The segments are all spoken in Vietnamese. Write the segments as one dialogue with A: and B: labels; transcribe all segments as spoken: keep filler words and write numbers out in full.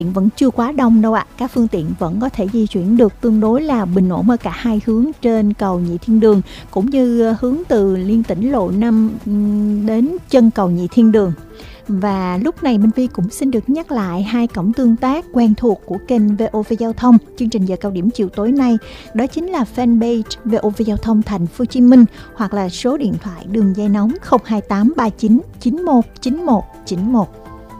A: vẫn chưa quá đông đâu ạ. À. Các phương tiện vẫn có thể di chuyển được tương đối là bình ổn ở cả hai hướng trên cầu Nhị Thiên Đường, cũng như hướng từ Liên Tỉnh lộ năm đến chân cầu Nhị Thiên Đường. Và lúc này Minh Vi cũng xin được nhắc lại hai cổng tương tác quen thuộc của kênh vê o vê Giao thông chương trình giờ cao điểm chiều tối nay, đó chính là fanpage vê o vê Giao thông Thành phố Hồ Chí Minh hoặc là số điện thoại đường dây nóng không hai tám ba chín chín một chín một chín một.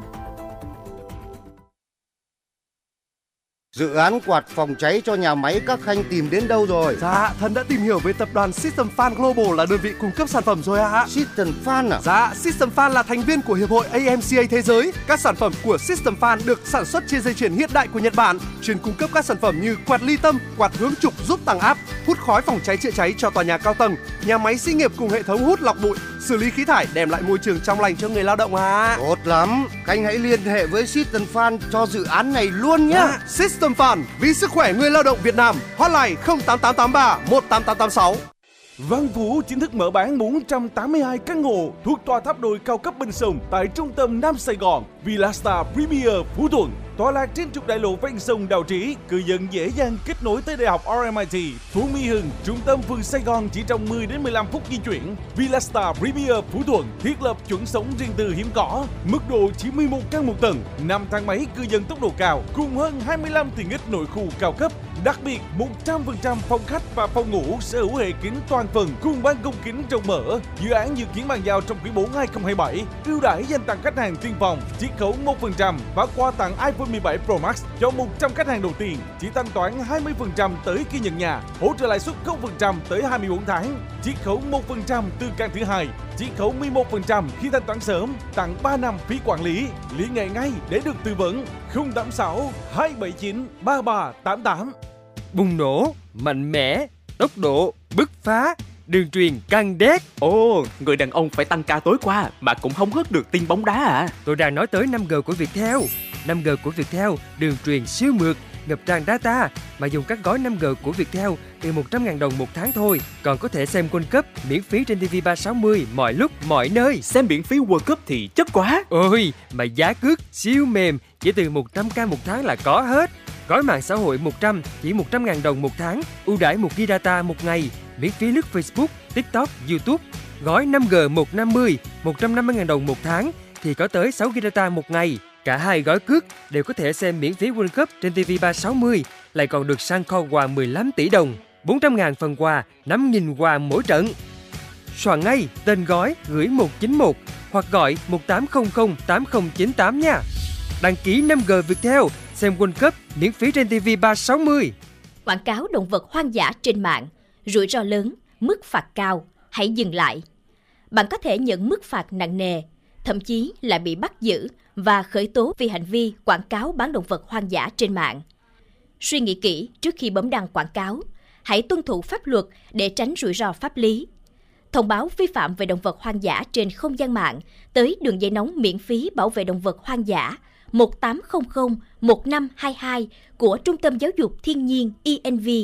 B: Dự án quạt phòng cháy cho nhà máy các Khanh tìm đến đâu rồi?
C: Dạ, Thần đã tìm hiểu về tập đoàn System Fan Global là đơn vị cung cấp sản phẩm rồi ạ.
B: System Fan à?
C: Dạ, System Fan là thành viên của Hiệp hội a em xê a thế giới. Các sản phẩm của System Fan được sản xuất trên dây chuyền hiện đại của Nhật Bản, chuyên cung cấp các sản phẩm như quạt ly tâm, quạt hướng trục giúp tăng áp, hút khói phòng cháy chữa cháy cho tòa nhà cao tầng, nhà máy xí nghiệp cùng hệ thống hút lọc bụi, xử lý khí thải, đem lại môi trường trong lành cho người lao động ạ.
B: Tốt lắm, Khanh hãy liên hệ với System Fan cho dự án này luôn nhé.
C: Dạ, System Fan vì sức khỏe người lao động Việt Nam. Hotline không tám tám tám ba một tám tám tám sáu.
D: Văn Phú chính thức mở bán bốn trăm tám mươi hai căn hộ thuộc tòa tháp đồi cao cấp bên sông tại trung tâm Nam Sài Gòn, Villa Star Premier Phú Thuận. Tọa lạc trên trục đại lộ ven sông Đào Trí, cư dân dễ dàng kết nối tới Đại học rờ em i tê, Phú Mỹ Hưng, trung tâm phường Sài Gòn chỉ trong mười đến mười lăm phút di chuyển. Villa Star Premier Phú Thuận thiết lập chuẩn sống riêng tư hiếm có, mức độ chỉ mười một căn một tầng, năm thang máy cư dân tốc độ cao, cùng hơn hai mươi lăm tiện ích nội khu cao cấp. Đặc biệt, một trăm phần trăm phòng khách và phòng ngủ sở hữu hệ kính toàn phần cùng ban công kính rộng mở. Dự án dự kiến bàn giao trong quý bốn hai không hai bảy. Ưu đãi dành tặng khách hàng tiên phòng, chiết khấu một phần trăm và quà tặng iPhone mười bảy Pro Max cho một trăm khách hàng đầu tiên. Chỉ thanh toán hai mươi phần trăm tới khi nhận nhà, hỗ trợ lãi suất không phần trăm tới hai mươi bốn tháng, chiết khấu một phần trăm từ căn thứ hai, chiết khấu mười một phần trăm khi thanh toán sớm, tặng ba năm phí quản lý. Liên hệ ngay để được tư vấn. không tám sáu hai bảy chín ba ba tám tám.
E: Bùng nổ, mạnh mẽ, tốc độ, bứt phá, đường truyền căng đét.
F: Ồ, người đàn ông phải tăng ca tối qua mà cũng không hớt được tin bóng đá à?
E: Tôi đang nói tới năm G của Viettel. năm G của Viettel, đường truyền siêu mượt, ngập tràn data, mà dùng các gói năm G của Viettel từ một trăm nghìn đồng một tháng thôi. Còn có thể xem World Cup miễn phí trên ti vi ba sáu mươi mọi lúc, mọi nơi.
F: Xem miễn phí World Cup thì chất quá.
E: Ôi, mà giá cước siêu mềm, chỉ từ một trăm k một tháng là có hết. Gói mạng xã hội một trăm chỉ một trăm nghìn đồng một tháng, ưu đãi một gi-ga-bai data một ngày, miễn phí lướt Facebook, TikTok, YouTube. Gói năm G một trăm năm mươi, một trăm năm mươi nghìn đồng một tháng thì có tới sáu gi-ga-bai data một ngày. Cả hai gói cước đều có thể xem miễn phí World Cup trên ti vi ba sáu mươi, lại còn được sang kho quà mười lăm tỷ đồng, bốn trăm nghìn phần quà, năm nghìn quà mỗi trận. Soạn ngay tên gói gửi một chín một hoặc gọi một tám không không tám không chín tám nha. Đăng ký năm G Viettel, xem World Cup miễn phí trên ti vi ba sáu mươi.
G: Quảng cáo động vật hoang dã trên mạng, rủi ro lớn, mức phạt cao, hãy dừng lại. Bạn có thể nhận mức phạt nặng nề, thậm chí là bị bắt giữ và khởi tố vì hành vi quảng cáo bán động vật hoang dã trên mạng. Suy nghĩ kỹ trước khi bấm đăng quảng cáo, hãy tuân thủ pháp luật để tránh rủi ro pháp lý. Thông báo vi phạm về động vật hoang dã trên không gian mạng tới đường dây nóng miễn phí bảo vệ động vật hoang dã một tám không không một năm hai hai của Trung tâm Giáo dục Thiên nhiên i en vê.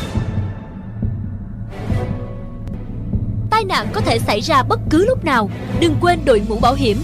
G: Tai nạn có thể xảy ra bất cứ lúc nào, đừng quên đội mũ bảo hiểm.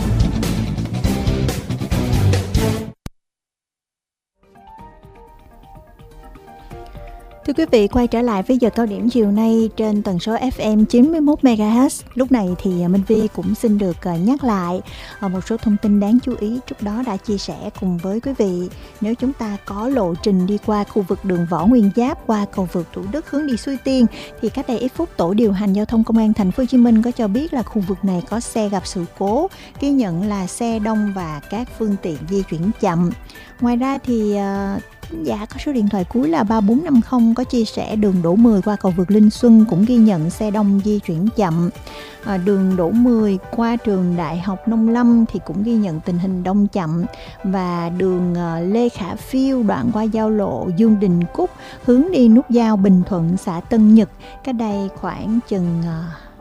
A: Thưa quý vị, quay trở lại với giờ cao điểm chiều nay trên tần số ép em chín mươi mốt mê ga héc. Lúc này thì Minh Vi cũng xin được nhắc lại một số thông tin đáng chú ý trước đó đã chia sẻ cùng với quý vị. Nếu chúng ta có lộ trình đi qua khu vực đường Võ Nguyên Giáp qua cầu vượt Thủ Đức hướng đi Suối Tiên, thì cách đây ít phút tổ điều hành giao thông công an thành phố Hồ Chí Minh có cho biết là khu vực này có xe gặp sự cố, ghi nhận là xe đông và các phương tiện di chuyển chậm. Ngoài ra thì dạ có số điện thoại cuối là ba bốn năm không có chia sẻ đường Đỗ mười qua cầu vượt Linh Xuân cũng ghi nhận xe đông di chuyển chậm. À, đường Đỗ mười qua trường Đại học Nông Lâm thì cũng ghi nhận tình hình đông chậm, và đường uh, Lê Khả Phiêu đoạn qua giao lộ Dương Đình Cúc hướng đi nút giao Bình Thuận xã Tân Nhật cách đây khoảng chừng uh,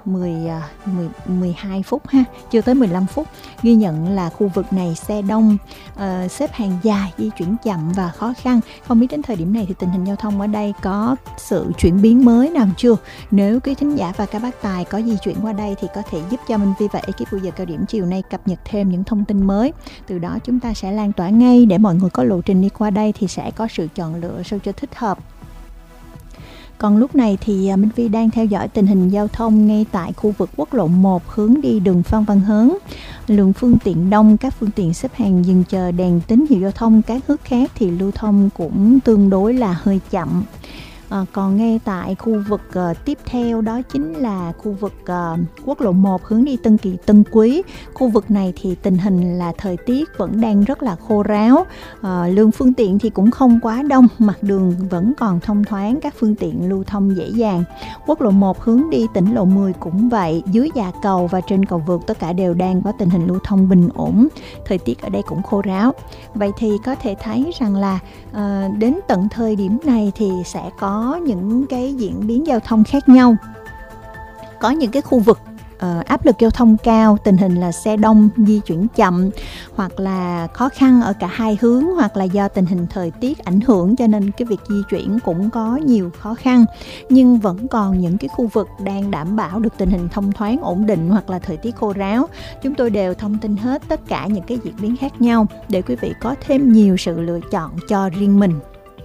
A: mười, mười, mười hai phút ha, chưa tới mười lăm phút, ghi nhận là khu vực này xe đông, uh, xếp hàng dài, di chuyển chậm và khó khăn. Không biết đến thời điểm này thì tình hình giao thông ở đây có sự chuyển biến mới nào chưa? Nếu quý thính giả và các bác tài có di chuyển qua đây thì có thể giúp cho Minh Vi và ekip của giờ cao điểm chiều nay cập nhật thêm những thông tin mới. Từ đó chúng ta sẽ lan tỏa ngay để mọi người có lộ trình đi qua đây thì sẽ có sự chọn lựa sao cho thích hợp. Còn lúc này thì Minh Vi đang theo dõi tình hình giao thông ngay tại khu vực quốc lộ một hướng đi đường Phan Văn Hớn. Lượng phương tiện đông, các phương tiện xếp hàng dừng chờ đèn tín hiệu giao thông, các hướng khác thì lưu thông cũng tương đối là hơi chậm. À, còn ngay tại khu vực uh, tiếp theo đó chính là khu vực uh, quốc lộ một hướng đi Tân Kỳ Tân Quý. Khu vực này thì tình hình là thời tiết vẫn đang rất là khô ráo, à, lượng phương tiện thì cũng không quá đông, mặt đường vẫn còn thông thoáng, các phương tiện lưu thông dễ dàng. Quốc lộ một hướng đi tỉnh lộ mười cũng vậy, dưới dạ cầu và trên cầu vượt tất cả đều đang có tình hình lưu thông bình ổn, thời tiết ở đây cũng khô ráo. Vậy thì có thể thấy rằng là uh, đến tận thời điểm này thì sẽ có có những cái diễn biến giao thông khác nhau. Có những cái khu vực uh, áp lực giao thông cao, tình hình là xe đông, di chuyển chậm, hoặc là khó khăn ở cả hai hướng, hoặc là do tình hình thời tiết ảnh hưởng cho nên cái việc di chuyển cũng có nhiều khó khăn. Nhưng vẫn còn những cái khu vực đang đảm bảo được tình hình thông thoáng ổn định hoặc là thời tiết khô ráo. Chúng tôi đều thông tin hết tất cả những cái diễn biến khác nhau để quý vị có thêm nhiều sự lựa chọn cho riêng mình.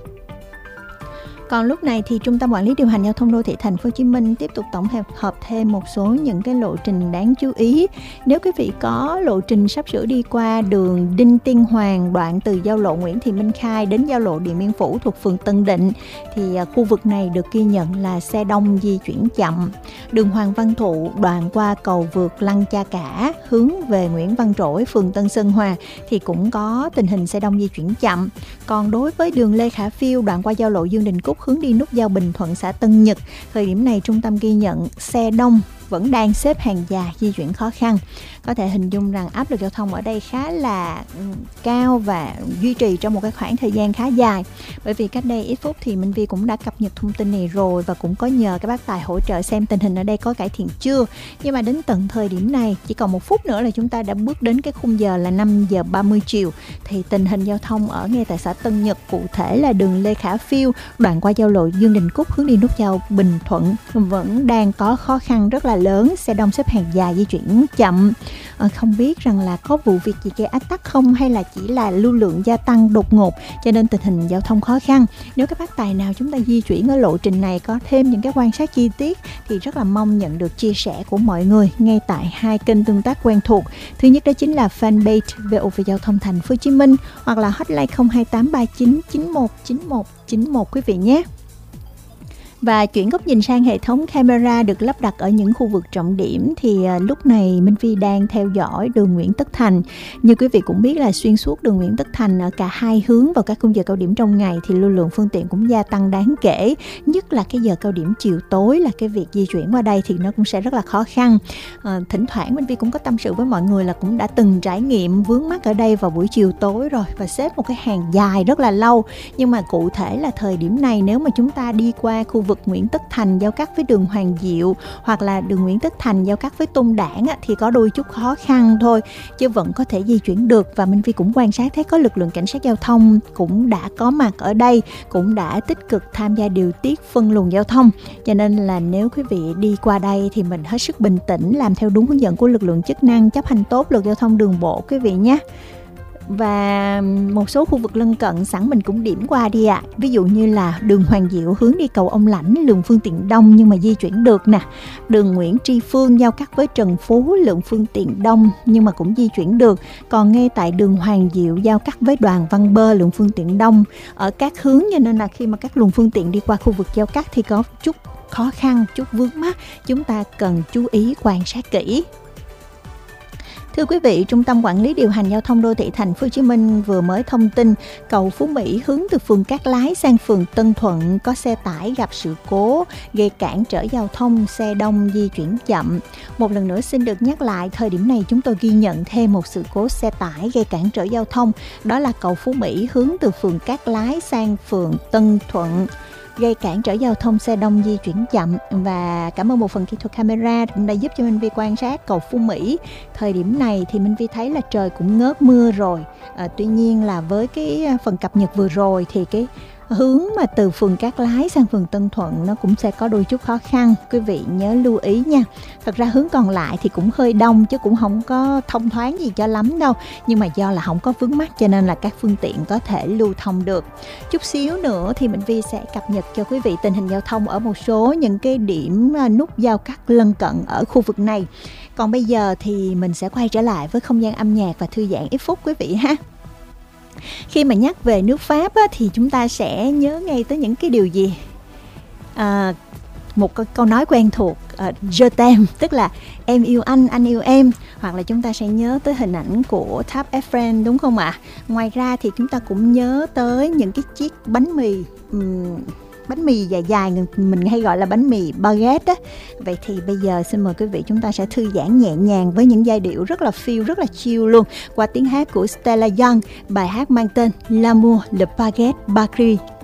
A: Còn lúc này thì Trung tâm Quản lý Điều hành Giao thông Đô thị Thành phố Hồ Chí Minh tiếp tục tổng hợp hợp thêm một số những cái lộ trình đáng chú ý. Nếu quý vị có lộ trình sắp sửa đi qua đường Đinh Tiên Hoàng, đoạn từ giao lộ Nguyễn Thị Minh Khai đến giao lộ Điện Biên Phủ thuộc phường Tân Định thì khu vực này được ghi nhận là xe đông, di chuyển chậm. Đường Hoàng Văn Thụ đoạn qua cầu vượt Lăng Cha Cả hướng về Nguyễn Văn Trỗi, phường Tân Sơn Hòa thì cũng có tình hình xe đông di chuyển chậm. Còn đối với đường Lê Khả Phiêu đoạn qua giao lộ Dương Đình Cúc hướng đi nút giao Bình Thuận, xã Tân Nhật, thời điểm này trung tâm ghi nhận xe đông vẫn đang xếp hàng dài, di chuyển khó khăn. Có thể hình dung rằng áp lực giao thông ở đây khá là cao và duy trì trong một cái khoảng thời gian khá dài. Bởi vì cách đây ít phút thì Minh Vi cũng đã cập nhật thông tin này rồi và cũng có nhờ các bác tài hỗ trợ xem tình hình ở đây có cải thiện chưa. Nhưng mà đến tận thời điểm này, chỉ còn một phút nữa là chúng ta đã bước đến cái khung giờ là năm giờ ba mươi chiều. Thì tình hình giao thông ở ngay tại xã Tân Nhật, cụ thể là đường Lê Khả Phiêu đoạn qua giao lộ Dương Đình Cúc hướng đi nút giao Bình Thuận vẫn đang có khó khăn rất là lớn, xe đông xếp hàng dài, di chuyển chậm. À, không biết rằng là có vụ việc gì gây ách tắc không, hay là chỉ là lưu lượng gia tăng đột ngột cho nên tình hình giao thông khó khăn. Nếu các bác tài nào chúng ta di chuyển ở lộ trình này có thêm những cái quan sát chi tiết thì rất là mong nhận được chia sẻ của mọi người ngay tại hai kênh tương tác quen thuộc. Thứ nhất đó chính là fanpage vê o vê Giao thông Thành phố Hồ Chí Minh hoặc là hotline không hai tám ba chín chín một chín một chín một quý vị nhé. Và chuyển góc nhìn sang hệ thống camera được lắp đặt ở những khu vực trọng điểm thì lúc này Minh Vi đang theo dõi đường Nguyễn Tất Thành. Như quý vị cũng biết là xuyên suốt đường Nguyễn Tất Thành ở cả hai hướng vào các khung giờ cao điểm trong ngày thì lưu lượng phương tiện cũng gia tăng đáng kể. Nhất là cái giờ cao điểm chiều tối là cái việc di chuyển qua đây thì nó cũng sẽ rất là khó khăn. À, thỉnh thoảng Minh Vi cũng có tâm sự với mọi người là cũng đã từng trải nghiệm vướng mắc ở đây vào buổi chiều tối rồi và xếp một cái hàng dài rất là lâu. Nhưng mà cụ thể là thời điểm này nếu mà chúng ta đi qua khu vực Nguyễn Tất Thành giao cắt với đường Hoàng Diệu hoặc là đường Nguyễn Tất Thành giao cắt với Tôn Đản á, thì có đôi chút khó khăn thôi chứ vẫn có thể di chuyển được. Và Minh Vi cũng quan sát thấy có lực lượng cảnh sát giao thông cũng đã có mặt ở đây, cũng đã tích cực tham gia điều tiết phân luồng giao thông, cho nên là nếu quý vị đi qua đây thì mình hết sức bình tĩnh, làm theo đúng hướng dẫn của lực lượng chức năng, chấp hành tốt luật giao thông đường bộ quý vị nhé. Và một số khu vực lân cận sẵn mình cũng điểm qua đi ạ. À. Ví dụ như là đường Hoàng Diệu hướng đi cầu Ông Lãnh, lượng phương tiện đông nhưng mà di chuyển được nè. Đường Nguyễn Tri Phương giao cắt với Trần Phú, lượng phương tiện đông nhưng mà cũng di chuyển được. Còn ngay tại đường Hoàng Diệu giao cắt với Đoàn Văn Bơ, lượng phương tiện đông ở các hướng, cho nên là khi mà các luồng phương tiện đi qua khu vực giao cắt thì có chút khó khăn, chút vướng mắc, chúng ta cần chú ý quan sát kỹ. Thưa quý vị, Trung tâm Quản lý Điều hành Giao thông Đô thị Thành phố Hồ Chí Minh vừa mới thông tin cầu Phú Mỹ hướng từ phường Cát Lái sang phường Tân Thuận có xe tải gặp sự cố gây cản trở giao thông, xe đông di chuyển chậm. Một lần nữa xin được nhắc lại, thời điểm này chúng tôi ghi nhận thêm một sự cố xe tải gây cản trở giao thông, đó là cầu Phú Mỹ hướng từ phường Cát Lái sang phường Tân Thuận. gây cản trở giao thông, xe đông di chuyển chậm. Và cảm ơn một phần kỹ thuật camera cũng đã giúp cho Minh Vi quan sát cầu Phú Mỹ. Thời điểm này thì Minh Vi thấy là trời cũng ngớt mưa rồi. À, tuy nhiên là với cái phần cập nhật vừa rồi thì cái hướng mà từ phường Cát Lái sang phường Tân Thuận nó cũng sẽ có đôi chút khó khăn, quý vị nhớ lưu ý nha. Thật ra hướng còn lại thì cũng hơi đông chứ cũng không có thông thoáng gì cho lắm đâu, nhưng mà do là không có vướng mắc cho nên là các phương tiện có thể lưu thông được. Chút xíu nữa thì Minh Vi sẽ cập nhật cho quý vị tình hình giao thông ở một số những cái điểm nút giao cắt lân cận ở khu vực này. Còn bây giờ thì mình sẽ quay trở lại với không gian âm nhạc và thư giãn ít phút quý vị ha. Khi mà nhắc về nước Pháp á, thì chúng ta sẽ nhớ ngay tới những cái điều gì? À, một câu nói quen thuộc, uh, je t'aime, tức là em yêu anh, anh yêu em. Hoặc là chúng ta sẽ nhớ tới hình ảnh của tháp Eiffel, đúng không ạ? Ngoài ra thì chúng ta cũng nhớ tới những cái chiếc bánh mì um, bánh mì dài dài mình hay gọi là bánh mì baguette á. Vậy thì bây giờ xin mời quý vị chúng ta sẽ thư giãn nhẹ nhàng với những giai điệu rất là feel, rất là chill luôn, qua tiếng hát của Stella Young, bài hát mang tên L'amour, le baguette, Bakri.